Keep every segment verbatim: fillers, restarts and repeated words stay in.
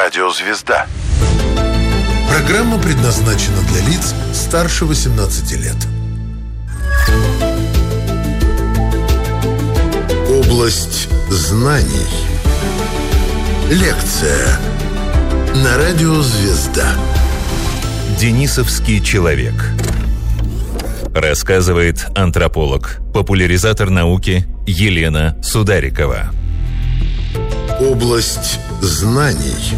Радио «Звезда». Программа предназначена для лиц старше восемнадцати лет. Область знаний. Лекция на Радио «Звезда». Денисовский человек. Рассказывает антрополог, популяризатор науки Елена Сударикова. Область знаний.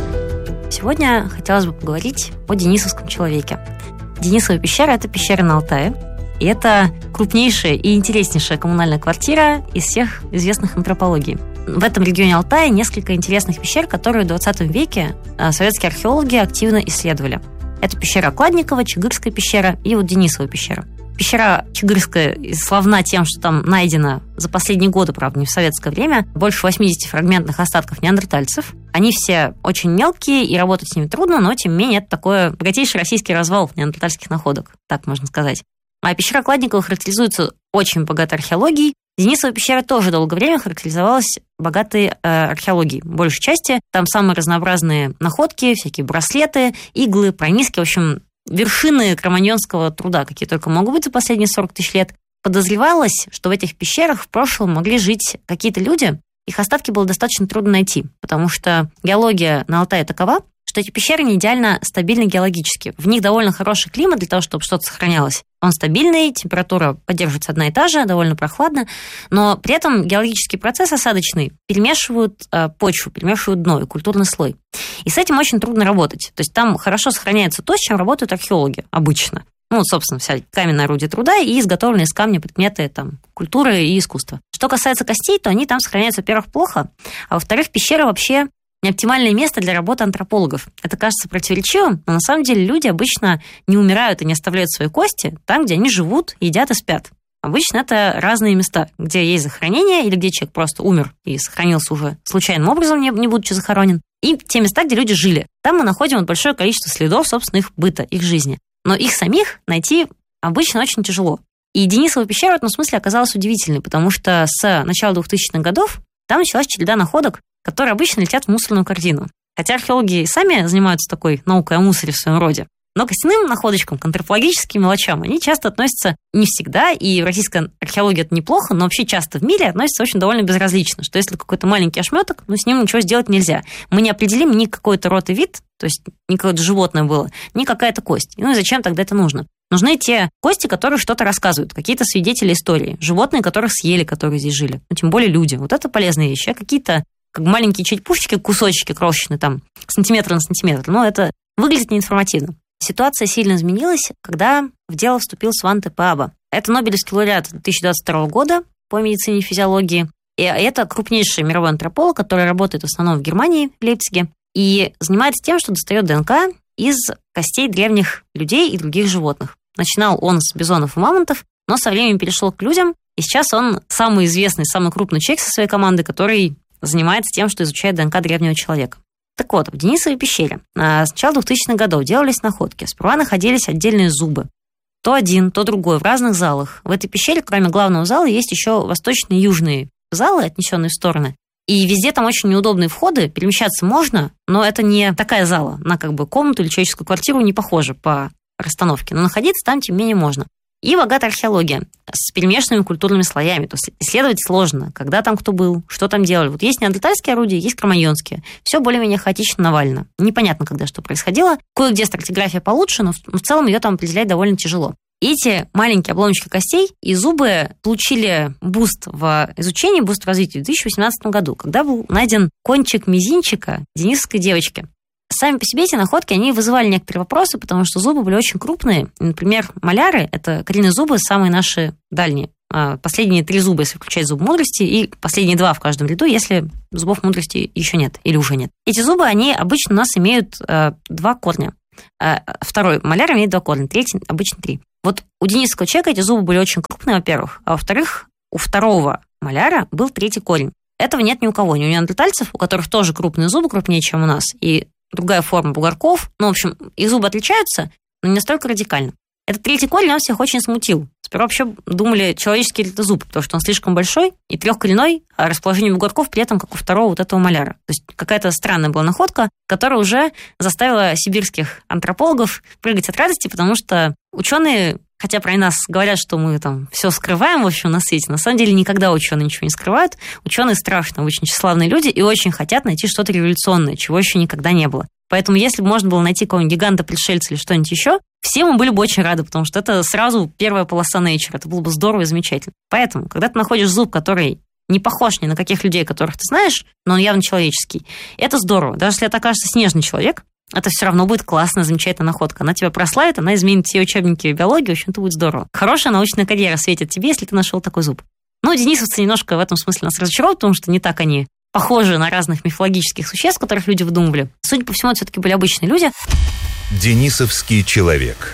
Сегодня хотелось бы поговорить о денисовском человеке. Денисова пещера – это пещера на Алтае. И это крупнейшая и интереснейшая коммунальная квартира из всех известных антропологий. В этом регионе Алтая несколько интересных пещер, которые в двадцатом веке советские археологи активно исследовали. Это пещера Кладникова, Чигырская пещера и вот Денисова пещера. Пещера Чигырская славна тем, что там найдено за последние годы, правда, не в советское время, больше восьмидесяти фрагментных остатков неандертальцев. Они все очень мелкие, и работать с ними трудно, но, тем не менее, это такой богатейший российский развал неандертальских находок, так можно сказать. А пещера Кладникова характеризуется очень богатой археологией. Денисова пещера тоже долгое время характеризовалась богатой э, археологией. В большей части там самые разнообразные находки, всякие браслеты, иглы, прониски, в общем, вершины кроманьонского труда, какие только могут быть за последние сорок тысяч лет. Подозревалось, что в этих пещерах в прошлом могли жить какие-то люди. Их остатки было достаточно трудно найти, потому что геология на Алтае такова, что эти пещеры не идеально стабильны геологически. В них довольно хороший климат для того, чтобы что-то сохранялось. Он стабильный, температура поддерживается одна и та же, довольно прохладно, но при этом геологический процесс осадочный перемешивают э, почву, перемешивают дно и культурный слой. И с этим очень трудно работать. То есть там хорошо сохраняется то, с чем работают археологи обычно. Ну, собственно, вся каменное орудие труда и изготовленные из камня предметы там, культуры и искусства. Что касается костей, то они там сохраняются, во-первых, плохо, а во-вторых, пещера вообще неоптимальное место для работы антропологов. Это кажется противоречивым, но на самом деле люди обычно не умирают и не оставляют свои кости там, где они живут, едят и спят. Обычно это разные места, где есть захоронение или где человек просто умер и сохранился уже случайным образом, не, не будучи захоронен. И те места, где люди жили. Там мы находим вот большое количество следов, собственно, их быта, их жизни. Но их самих найти обычно очень тяжело. И Денисова пещера в этом смысле оказалась удивительной, потому что с начала двухтысячных годов там началась череда находок, которые обычно летят в мусорную корзину. Хотя археологи сами занимаются такой наукой о мусоре в своем роде. Но к костяным находочкам, к антропологическим мелочам, они часто относятся не всегда, и в российской археологии это неплохо, но вообще часто в мире относятся очень довольно безразлично, что если какой-то маленький ошметок, ну, с ним ничего сделать нельзя. Мы не определим ни какой-то род и вид, то есть ни какое-то животное было, ни какая-то кость. Ну и зачем тогда это нужно? Нужны те кости, которые что-то рассказывают, какие-то свидетели истории, животные, которых съели, которые здесь жили, ну, тем более люди. Вот это полезные вещи, а какие-то как маленькие черепушечки, кусочки крошечные, там, сантиметр на сантиметр, но это выглядит неинформативно. Ситуация сильно изменилась, когда в дело вступил Сванте Пааба. Это Нобелевский лауреат две тысячи двадцать второго года по медицине и физиологии. И это крупнейший мировой антрополог, который работает в основном в Германии, в Лейпциге, и занимается тем, что достает ДНК из костей древних людей и других животных. Начинал он с бизонов и мамонтов, но со временем перешел к людям, и сейчас он самый известный, самый крупный человек со своей командой, который занимается тем, что изучает ДНК древнего человека. Так вот, в Денисовой пещере с начала двухтысячных годов делались находки. Сперва находились отдельные зубы. То один, то другой, в разных залах. В этой пещере, кроме главного зала, есть еще восточные и южные залы, отнесенные в стороны. И везде там очень неудобные входы, перемещаться можно, но это не такая зала. На как бы комнату или человеческую квартиру не похожа по расстановке. Но находиться там, тем не менее, можно. И богатая археология с перемешанными культурными слоями. То есть исследовать сложно, когда там кто был, что там делали. Вот есть неандертальские орудия, есть кроманьонские. Все более-менее хаотично навалено. Непонятно, когда что происходило. Кое-где стратиграфия получше, но в целом ее там определять довольно тяжело. Эти маленькие обломочки костей и зубы получили буст в изучении, буст в развитии в две тысячи восемнадцатом году, когда был найден кончик мизинчика денисовской девочки. Сами по себе эти находки, они вызывали некоторые вопросы, потому что зубы были очень крупные. Например, маляры, это коренные зубы, самые наши дальние. Последние три зуба, если включать зуб мудрости, и последние два в каждом ряду, если зубов мудрости еще нет или уже нет. Эти зубы, они обычно у нас имеют э, два корня. Э, второй маляр имеет два корня, третий обычно три. Вот у денисовского человека эти зубы были очень крупные, во-первых, а во-вторых, у второго маляра был третий корень. Этого нет ни у кого, ни у неандертальцев, у которых тоже крупные зубы, крупнее, чем у нас, и другая форма бугорков. Ну, в общем, их зубы отличаются, но не настолько радикально. Этот третий корень, он всех очень смутил. Сперва вообще думали, человеческий ли это зуб, потому что он слишком большой и трехкоренной, а расположение бугорков при этом как у второго вот этого маляра. То есть какая-то странная была находка, которая уже заставила сибирских антропологов прыгать от радости, потому что ученые, хотя про нас говорят, что мы там все скрываем, в общем, на свете, на самом деле никогда ученые ничего не скрывают. Ученые страшно, очень тщеславные люди и очень хотят найти что-то революционное, чего еще никогда не было. Поэтому если бы можно было найти какого-нибудь гиганта-пришельца или что-нибудь еще, все мы были бы очень рады, потому что это сразу первая полоса Nature. Это было бы здорово и замечательно. Поэтому, когда ты находишь зуб, который не похож ни на каких людей, которых ты знаешь, но он явно человеческий, это здорово. Даже если это окажется снежный человек, это все равно будет классная, замечательная находка. Она тебя прославит, она изменит все учебники биологии, в общем, это будет здорово. Хорошая научная карьера светит тебе, если ты нашел такой зуб. Ну, денисовцы немножко в этом смысле нас разочаровывают, потому что не так они похожи на разных мифологических существ, которых люди выдумывали. Судя по всему, это все-таки были обычные люди. Денисовский человек.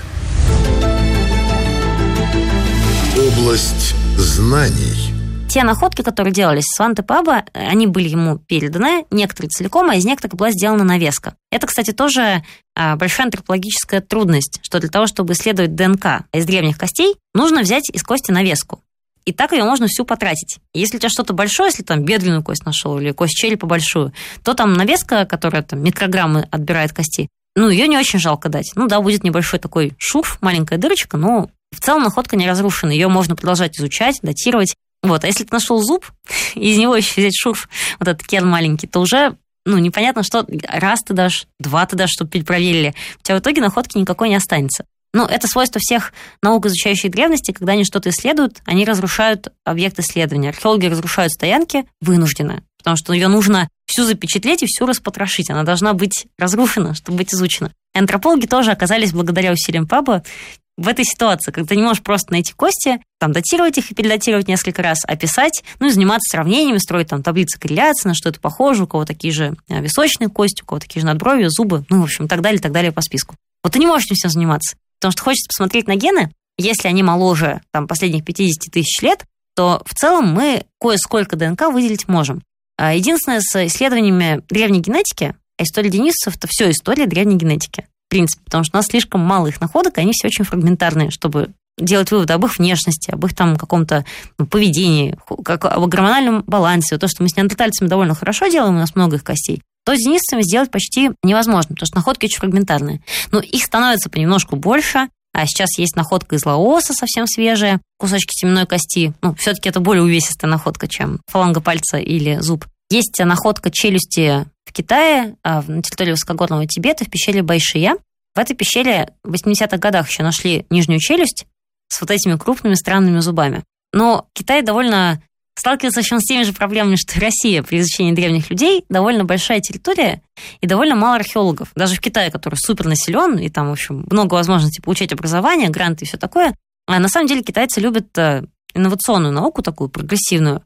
Область знаний. Те находки, которые делались с Сванте Паабо, они были ему переданы, некоторые целиком, а из некоторых была сделана навеска. Это, кстати, тоже большая антропологическая трудность, что для того, чтобы исследовать ДНК из древних костей, нужно взять из кости навеску. И так ее можно всю потратить. Если у тебя что-то большое, если там бедренную кость нашел или кость черепа большую, то там навеска, которая там микрограммы отбирает кости, ну, ее не очень жалко дать. Ну да, будет небольшой такой шурф, маленькая дырочка, но в целом находка не разрушена. Ее можно продолжать изучать, датировать. Вот. А если ты нашел зуб, и из него еще взять шурф, вот этот керн маленький, то уже, ну, непонятно, что раз ты дашь, два ты дашь, чтобы перепроверили. У тебя в итоге находки никакой не останется. Ну, это свойство всех наук, изучающих древности, когда они что-то исследуют, они разрушают объект исследования. Археологи разрушают стоянки вынужденно, потому что ее нужно всю запечатлеть и всю распотрошить. Она должна быть разрушена, чтобы быть изучена. И антропологи тоже оказались, благодаря усилиям Паабо, в этой ситуации, когда ты не можешь просто найти кости, там, датировать их и передатировать несколько раз, описать, ну и заниматься сравнениями, строить там таблицы корреляции, на что это похоже, у кого такие же височные кости, у кого такие же надбровья, зубы, ну, в общем, и так далее, и так далее по списку. Вот ты не можешь этим всем заниматься. Потому что хочется посмотреть на гены, если они моложе там, последних пятьдесят тысяч лет, то в целом мы кое-сколько ДНК выделить можем. Единственное, с исследованиями древней генетики, а история денисовцев – это все история древней генетики, в принципе, потому что у нас слишком мало их находок, и они все очень фрагментарные, чтобы делать выводы об их внешности, об их там каком-то ну, поведении, как, об гормональном балансе. То, что мы с неандертальцами довольно хорошо делаем, у нас много их костей, то с денисовцами сделать почти невозможно, потому что находки очень фрагментарные. Но их становится понемножку больше, а сейчас есть находка из Лаоса совсем свежая, кусочки теменной кости. Ну, все-таки это более увесистая находка, чем фаланга пальца или зуб. Есть находка челюсти в Китае, на территории высокогорного Тибета, в пещере Байшия. В этой пещере в восьмидесятых годах еще нашли нижнюю челюсть с вот этими крупными странными зубами. Но Китай довольно сталкивается в общем, с теми же проблемами, что и Россия при изучении древних людей. Довольно большая территория и довольно мало археологов. Даже в Китае, который супернаселен, и там, в общем, много возможностей получать образование, гранты и все такое. А на самом деле китайцы любят инновационную науку, такую прогрессивную.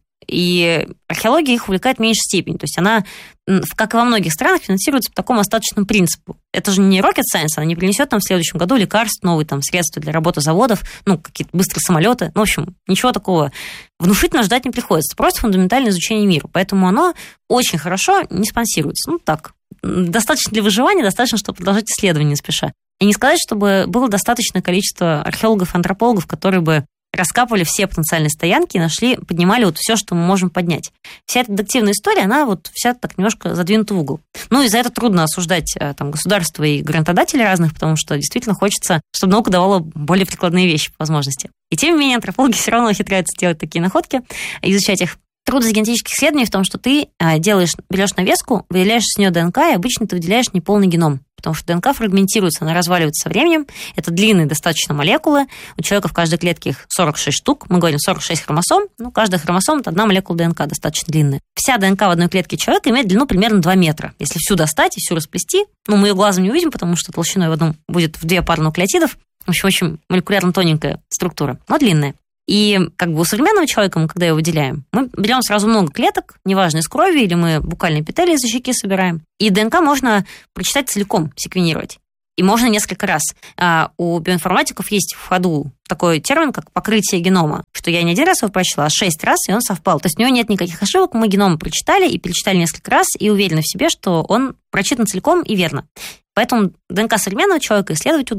И археология их увлекает в меньшей степени. То есть она, как и во многих странах, финансируется по такому остаточному принципу. Это же не rocket science, она не принесет нам в следующем году лекарств, новые там, средства для работы заводов, ну, какие-то быстрые самолеты. Ну, в общем, ничего такого внушительно ждать не приходится. Просто фундаментальное изучение мира. Поэтому оно очень хорошо не спонсируется. Ну, так, достаточно для выживания, достаточно, чтобы продолжать исследования не спеша. И не сказать, чтобы было достаточное количество археологов, антропологов, которые бы раскапывали все потенциальные стоянки и нашли, поднимали вот все, что мы можем поднять. Вся эта детективная история, она вот вся так немножко задвинута в угол. Ну, и за это трудно осуждать там, государства и грантодателей разных, потому что действительно хочется, чтобы наука давала более прикладные вещи по возможности. И тем не менее, антропологи все равно ухитряются делать такие находки, изучать их. Трудность генетических исследований в том, что ты делаешь, берешь навеску, выделяешь с нее ДНК, и обычно ты выделяешь неполный геном, потому что ДНК фрагментируется, она разваливается со временем. Это длинные достаточно молекулы. У человека в каждой клетке их сорок шесть штук. Мы говорим сорок шесть хромосом. Ну, каждая хромосома – это одна молекула ДНК, достаточно длинная. Вся ДНК в одной клетке человека имеет длину примерно два метра. Если всю достать и всю расплести, ну, мы ее глазом не увидим, потому что толщиной в одном будет в две пары нуклеотидов. В общем, очень молекулярно тоненькая структура, но длинная. И как бы у современного человека, мы когда его выделяем, мы берем сразу много клеток, неважно, из крови, или мы букальные эпителии из щеки собираем. И ДНК можно прочитать целиком, секвенировать. И можно несколько раз. А у биоинформатиков есть в ходу такой термин, как покрытие генома, что я не один раз его прочла, а шесть раз, и он совпал. То есть у него нет никаких ошибок, мы геном прочитали и перечитали несколько раз, и уверены в себе, что он прочитан целиком и верно. Поэтому ДНК современного человека исследовать удобно.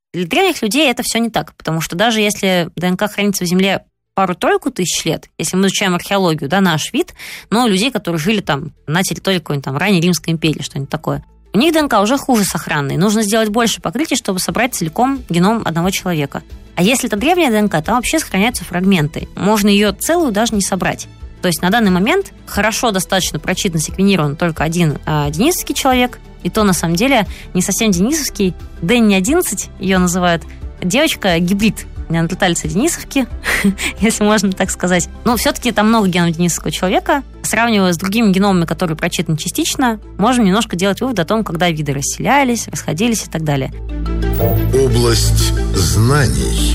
Для древних людей это все не так, потому что даже если ДНК хранится в Земле пару-тройку тысяч лет, если мы изучаем археологию, да, наш вид, но людей, которые жили там на территории какой-нибудь там ранней Римской империи, что-нибудь такое, у них ДНК уже хуже сохранной. Нужно сделать больше покрытий, чтобы собрать целиком геном одного человека. А если это древняя ДНК, там вообще сохраняются фрагменты. Можно ее целую даже не собрать. То есть на данный момент хорошо достаточно прочитан, секвенирован только один а, денисовский человек, и то на самом деле не совсем денисовский. Дэнни одиннадцать ее называют. Девочка-гибрид неандертальца-денисовки, если можно так сказать. Но все-таки там много генов денисовского человека. Сравнивая с другими геномами, которые прочитаны частично, можем немножко делать вывод о том, когда виды расселялись, расходились и так далее. Область знаний.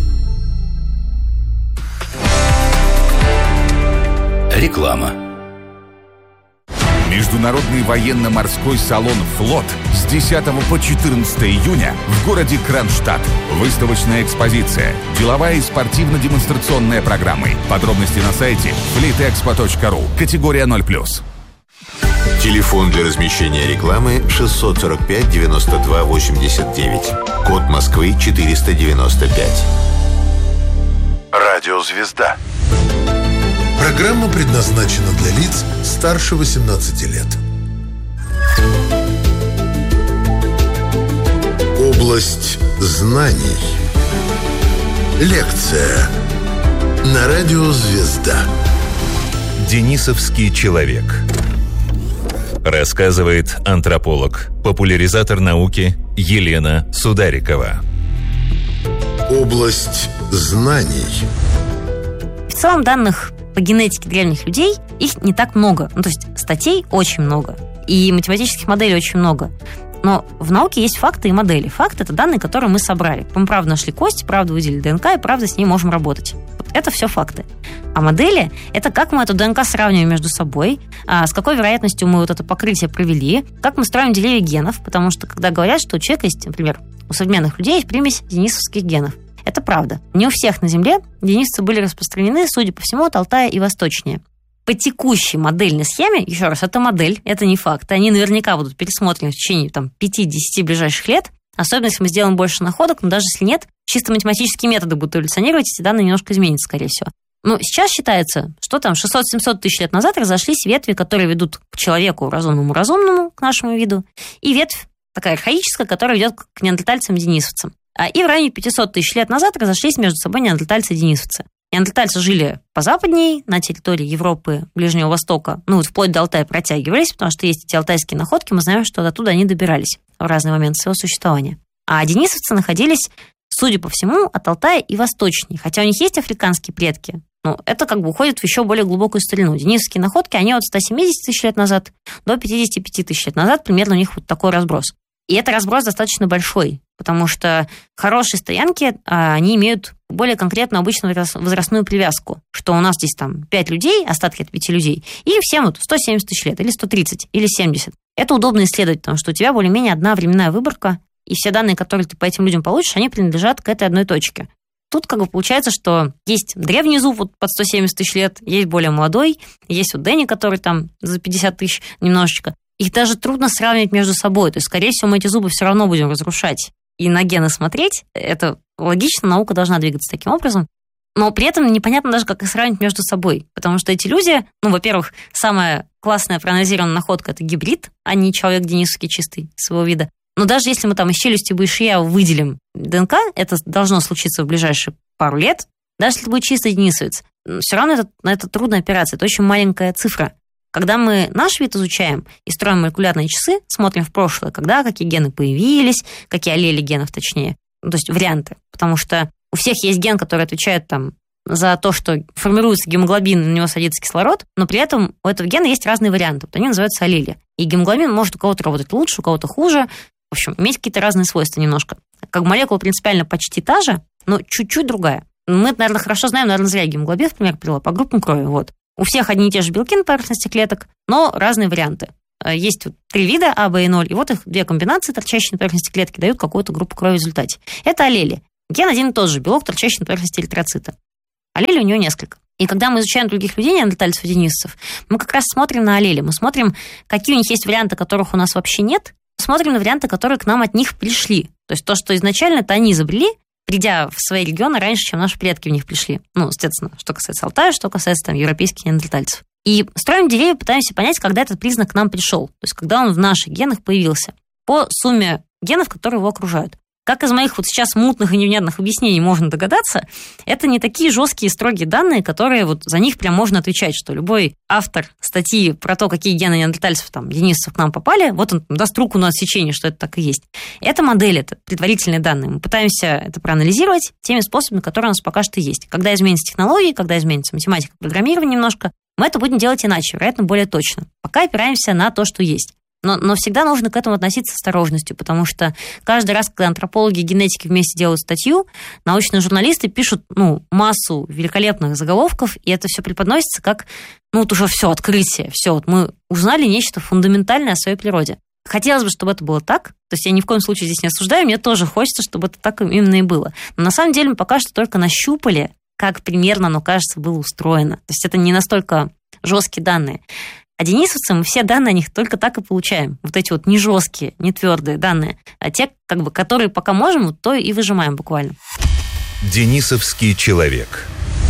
Реклама. Международный военно-морской салон «Флот» с десятого по четырнадцатое июня в городе Кронштадт. Выставочная экспозиция, деловая и спортивно-демонстрационная программы. Подробности на сайте флитэкспо точка ру. Категория ноль плюс. Телефон для размещения рекламы шестьсот сорок пять девяносто два восемьдесят девять. Код Москвы четыреста девяносто пять. Радиозвезда. Программа предназначена для лиц старше восемнадцати лет. Область знаний. Лекция на радио «Звезда». Денисовский человек. Рассказывает антрополог, популяризатор науки Елена Сударикова. Область знаний. В целом данных по генетике древних людей их не так много. Ну, то есть статей очень много. И математических моделей очень много. Но в науке есть факты и модели. Факты – это данные, которые мы собрали. Мы правда нашли кости, правда выделили ДНК, и правда с ней можем работать. Вот это все факты. А модели – это как мы эту ДНК сравниваем между собой, а с какой вероятностью мы вот это покрытие провели, как мы строим деревья генов, потому что когда говорят, что у человека есть, например, у современных людей есть примесь денисовских генов. Это правда. Не у всех на Земле денисовцы были распространены, судя по всему, от Алтая и восточнее. По текущей модельной схеме, еще раз, это модель, это не факт. Они наверняка будут пересмотрены в течение там, пяти-десяти ближайших лет, особенно если мы сделаем больше находок, но даже если нет, чисто математические методы будут эволюционировать, эти данные немножко изменятся, скорее всего. Но сейчас считается, что там шестьсот-семьсот тысяч лет назад разошлись ветви, которые ведут к человеку разумному-разумному, к нашему виду, и ветвь такая архаическая, которая ведет к неандертальцам-денисовцам. И в районе пятьсот тысяч лет назад разошлись между собой неандертальцы и денисовцы. Неандертальцы жили позападнее, на территории Европы, Ближнего Востока, ну вот вплоть до Алтая протягивались, потому что есть эти алтайские находки, мы знаем, что оттуда они добирались в разные моменты своего существования. А денисовцы находились, судя по всему, от Алтая и восточнее, хотя у них есть африканские предки, но это как бы уходит в еще более глубокую старину. Денисовские находки, они от ста семидесяти тысяч лет назад до пятидесяти пяти тысяч лет назад, примерно у них вот такой разброс. И этот разброс достаточно большой, потому что хорошие стоянки, они имеют более конкретно обычную возрастную привязку, что у нас здесь там пять людей, остатки от пяти людей, или всем вот сто семьдесят тысяч лет, или сто тридцать, или семьдесят. Это удобно исследовать, потому что у тебя более-менее одна временная выборка, и все данные, которые ты по этим людям получишь, они принадлежат к этой одной точке. Тут как бы получается, что есть древний зуб вот под сто семьдесят тысяч лет, есть более молодой, есть вот Дэнни, который там за пятьдесят тысяч немножечко. Их даже трудно сравнивать между собой. То есть, скорее всего, мы эти зубы все равно будем разрушать. И на гены смотреть, это логично, наука должна двигаться таким образом. Но при этом непонятно даже, как их сравнить между собой. Потому что эти люди, ну, во-первых, самая классная проанализированная находка – это гибрид, а не человек денисовский чистый своего вида. Но даже если мы там из челюсти Буйшия выделим ДНК, это должно случиться в ближайшие пару лет, даже если это будет чистый денисовец, все равно это, это трудная операция, это очень маленькая цифра. Когда мы наш вид изучаем и строим молекулярные часы, смотрим в прошлое, когда какие гены появились, какие аллели генов точнее, ну, то есть варианты, потому что у всех есть ген, который отвечает там за то, что формируется гемоглобин, на него садится кислород, но при этом у этого гена есть разные варианты, вот они называются аллели. И гемоглобин может у кого-то работать лучше, у кого-то хуже, в общем, иметь какие-то разные свойства немножко. Как молекула принципиально почти та же, но чуть-чуть другая. Мы, наверное, хорошо знаем, наверное, зря гемоглобин, например, привела по группам крови, вот. У всех одни и те же белки на поверхности клеток, но разные варианты. Есть вот три вида А, Б и ноль, и вот их две комбинации, торчащие на поверхности клетки, дают какую-то группу крови в результате. Это аллели. Ген один и тот же, белок, торчащий на поверхности эритроцита. Аллелей у него несколько. И когда мы изучаем других людей, неандертальцев и денисовцев, мы как раз смотрим на аллели. Мы смотрим, какие у них есть варианты, которых у нас вообще нет. смотрим на варианты, которые к нам от них пришли. То есть то, что изначально это они изобрели, придя в свои регионы раньше, чем наши предки в них пришли. Ну, естественно, что касается Алтая, что касается там европейских неандертальцев. И строим деревья, пытаемся понять, когда этот признак к нам пришел. То есть когда он в наших генах появился. По сумме генов, которые его окружают. Как из моих вот сейчас мутных и невнятных объяснений можно догадаться, это не такие жесткие и строгие данные, которые вот за них прям можно отвечать, что любой автор статьи про то, какие гены неандертальцев, там, денисовцев к нам попали, вот он даст руку на отсечение, что это так и есть. Это модель, это предварительные данные. Мы пытаемся это проанализировать теми способами, которые у нас пока что есть. Когда изменятся технологии, когда изменится математика, программирование немножко, мы это будем делать иначе, вероятно, более точно. Пока опираемся на то, что есть. Но, но всегда нужно к этому относиться с осторожностью, потому что каждый раз, когда антропологи и генетики вместе делают статью, научные журналисты пишут ну, массу великолепных заголовков, и это все преподносится как, ну, вот уже все, открытие, все, вот мы узнали нечто фундаментальное о своей природе. Хотелось бы, чтобы это было так, то есть я ни в коем случае здесь не осуждаю, мне тоже хочется, чтобы это так именно и было. Но на самом деле мы пока что только нащупали, как примерно оно, кажется, было устроено. То есть это не настолько жесткие данные. А денисовцы, мы все данные о них только так и получаем. Вот эти вот не жесткие, не твердые данные. А те, как бы, которые пока можем, вот то и выжимаем буквально. Денисовский человек.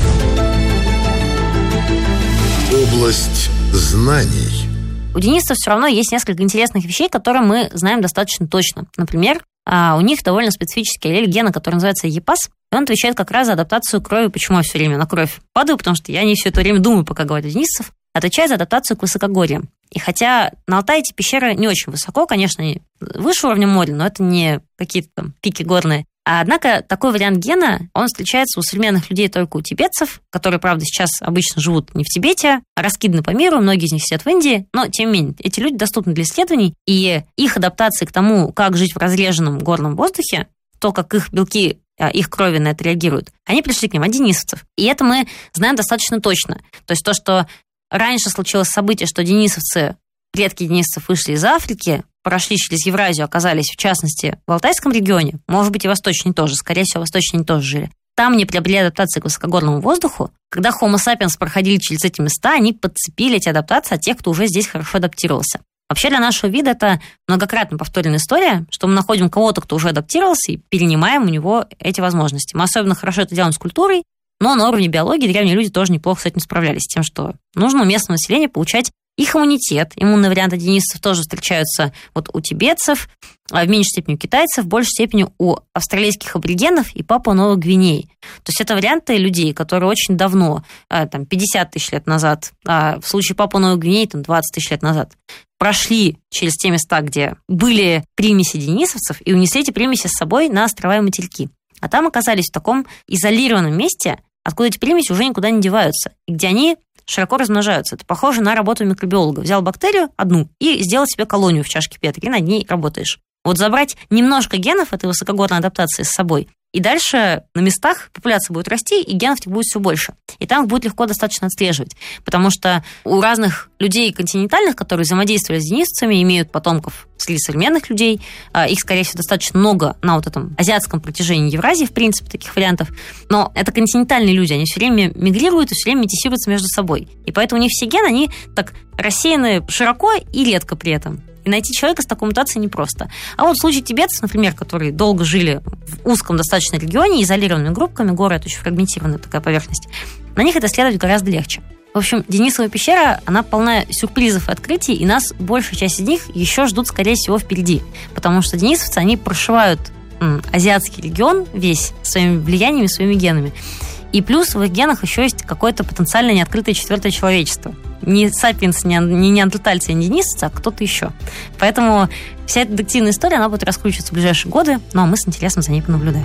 Область знаний. У денисовцев все равно есть несколько интересных вещей, которые мы знаем достаточно точно. Например, у них довольно специфический аллель гена, который называется ЕПАС, и он отвечает как раз за адаптацию крови. Почему я все время на кровь падаю? Потому что я не все это время думаю, пока говорю о денисовцев. Отвечает за адаптацию к высокогорьям. И хотя на Алтае эти пещеры не очень высоко, конечно, выше уровня моря, но это не какие-то там пики горные. А однако такой вариант гена, он встречается у современных людей только у тибетцев, которые, правда, сейчас обычно живут не в Тибете, а раскиданы по миру, многие из них сидят в Индии, но, тем не менее, эти люди доступны для исследований, и их адаптации к тому, как жить в разреженном горном воздухе, то, как их белки, их крови на это реагируют, они пришли к ним от денисовцев. И это мы знаем достаточно точно. То есть то, что раньше случилось событие, что денисовцы, предки денисовцев вышли из Африки, прошли через Евразию, оказались, в частности, в Алтайском регионе, может быть, и восточнее тоже, скорее всего, восточнее они тоже жили. Там они приобрели адаптацию к высокогорному воздуху. Когда Homo sapiens проходили через эти места, они подцепили эти адаптации от тех, кто уже здесь хорошо адаптировался. Вообще для нашего вида это многократно повторенная история, что мы находим кого-то, кто уже адаптировался, и перенимаем у него эти возможности. Мы особенно хорошо это делаем с культурой, но на уровне биологии древние люди тоже неплохо с этим справлялись, тем, что нужно у местного населения получать их иммунитет. Иммунные варианты денисовцев тоже встречаются вот у тибетцев, в меньшей степени у китайцев, в большей степени у австралийских аборигенов и Папуа-Новой Гвинеи. То есть это варианты людей, которые очень давно, там, пятьдесят тысяч лет назад, а в случае Папуа-Новой Гвинеи там, двадцать тысяч лет назад, прошли через те места, где были примеси денисовцев, и унесли эти примеси с собой на острова и материки. А там оказались в таком изолированном месте, откуда эти примеси уже никуда не деваются, и где они широко размножаются. Это похоже на работу микробиолога. Взял бактерию одну и сделал себе колонию в чашке Петри, и над ней работаешь. Вот забрать немножко генов этой высокогорной адаптации с собой, и дальше на местах популяция будет расти, и генов будет все больше. И там их будет легко достаточно отслеживать. Потому что у разных людей континентальных, которые взаимодействовали с денисовцами, имеют потомков среди современных людей, их, скорее всего, достаточно много на вот этом азиатском протяжении Евразии, в принципе, таких вариантов. Но это континентальные люди, они все время мигрируют и все время метисируются между собой. И поэтому у них все гены, они так рассеяны широко и редко при этом. И найти человека с такой мутацией непросто. А вот в случае тибетцев, например, которые долго жили в узком достаточно регионе, изолированными группками, горы — это очень фрагментированная такая поверхность, на них это исследовать гораздо легче. В общем, Денисова пещера, она полна сюрпризов и открытий, и нас большая часть из них еще ждут, скорее всего, впереди. Потому что денисовцы, они прошивают м, азиатский регион весь своими влияниями, своими генами. И плюс в их генах еще есть какое-то потенциально неоткрытое четвертое человечество. Не сапиенс, не неандертальцы, не денисовцы, а кто-то еще. Поэтому вся эта детективная история, она будет раскручиваться в ближайшие годы, но мы с интересом за ней понаблюдаем.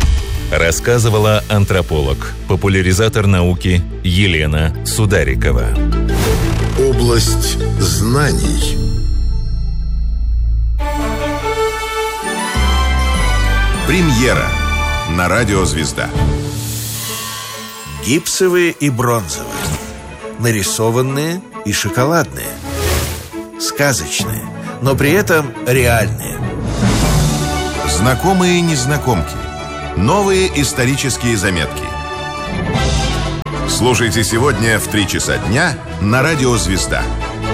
Рассказывала антрополог, популяризатор науки Елена Сударикова. Область знаний. Премьера на радио «Звезда». Гипсовые и бронзовые, нарисованные и шоколадные, сказочные, но при этом реальные. Знакомые незнакомки. Новые исторические заметки. Слушайте сегодня в три часа дня на радио «Звезда».